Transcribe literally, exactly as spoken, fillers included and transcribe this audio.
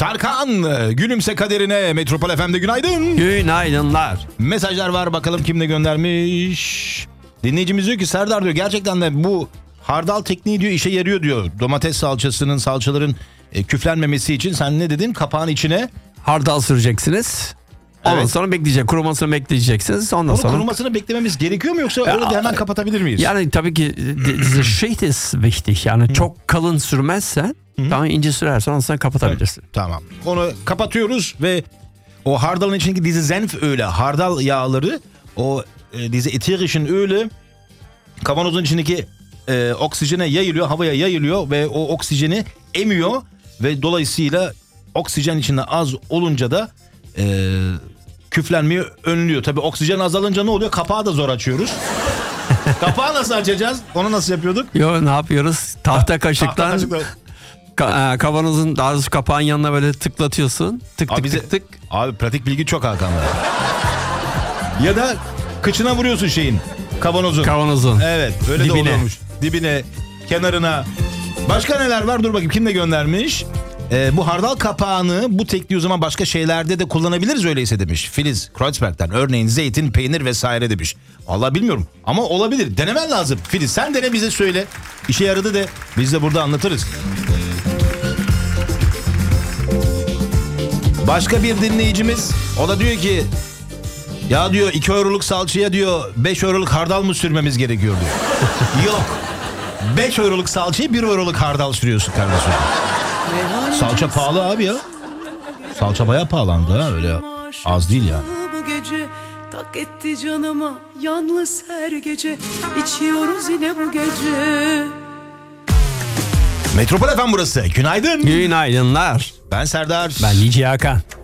Tarkan, gülümse kaderine. Metropol F M'de günaydın. Günaydınlar. Mesajlar var, bakalım kim ne göndermiş. Dinleyicimiz diyor ki Serdar diyor gerçekten de bu hardal tekniği diyor işe yarıyor diyor. Domates salçasının, salçaların e, küflenmemesi için sen ne dedin? Kapağın içine Hardal süreceksiniz. Ondan Evet. sonra bekleyecek. Kurumasını bekleyeceksiniz. Ondan Onun sonra... kurumasını beklememiz gerekiyor mu yoksa öyle de hemen kapatabilir miyiz? Yani tabii ki diese Schicht ist wichtig. Yani çok kalın sürmezsen, daha ince sürersen ondan sonra kapatabilirsin. Evet, tamam. Onu kapatıyoruz ve o hardalın içindeki dizi zenf öyle hardal yağları, o e, dizi etirişin öyle kavanozun içindeki e, oksijene yayılıyor, havaya yayılıyor ve o oksijeni emiyor ve dolayısıyla oksijen içinde az olunca da e, küflenmeyi önlüyor. Tabii oksijen azalınca ne oluyor? Kapağı da zor açıyoruz. Kapağı nasıl açacağız? Onu nasıl yapıyorduk? Yo, ne yapıyoruz? Tahta kaşıktan Tahta kaşıkla. ka- e, kavanozun, daha doğrusu kapağın yanına böyle tıklatıyorsun. Tık Abi tık bize- tık tık. Abi pratik bilgi çok Hakan'da. Ya da kıçına vuruyorsun şeyin, kavanozun. Kavanozun. Evet, öyle Dibine. de oluyormuş. Dibine, kenarına. Başka neler var? Dur bakayım kim de göndermiş. Ee, bu hardal kapağını bu tekniği o zaman başka şeylerde de kullanabiliriz öyleyse demiş. Filiz Kreuzberg'den. Örneğin zeytin, peynir vesaire demiş. Vallahi bilmiyorum ama olabilir. Denemen lazım. Filiz sen dene, bize söyle. İşe yaradı de biz de burada anlatırız. Başka bir dinleyicimiz, o da diyor ki ya diyor iki euroluk salçaya diyor beş euroluk hardal mı sürmemiz gerekiyor diyor. Yok. beş euroluk salçaya bir euroluk hardal sürüyorsun kardeşim. Salça pahalı abi ya. Salça bayağı pahalandı ha, öyle az değil ya. Bu gece tak etti canıma, yalnız her gece içiyoruz yine bu gece. Metropol F M burası. Günaydın. Günaydınlar. Ben Serdar. Ben Nici Hakan.